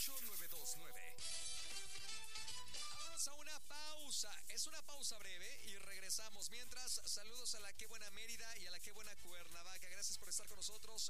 8929. Vamos a una pausa. Es una pausa breve y regresamos. Mientras, saludos a la Qué Buena Mérida y a la Qué Buena Cuernavaca. Gracias por estar con nosotros